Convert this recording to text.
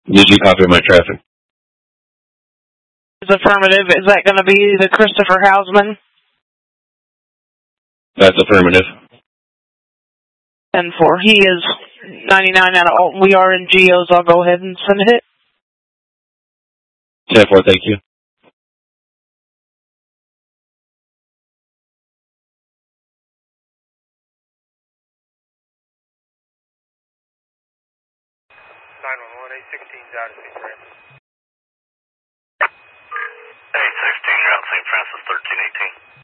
Did you copy my traffic? It's affirmative. Is that going to be the Christopher Hausman? That's affirmative. 10-4. He is 99 out of Alton. We are in Geos. I'll go ahead and send it. 10-4, thank you. Out of St. Francis. 816, you're out St. Francis, 1318.